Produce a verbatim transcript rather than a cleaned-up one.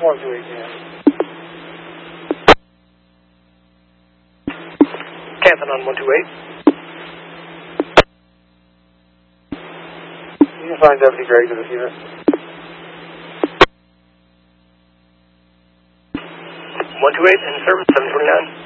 one two eight, yeah. Canton on one two eight. You can find Deputy Gray to this unit. one two eight in service, seven twenty-nine.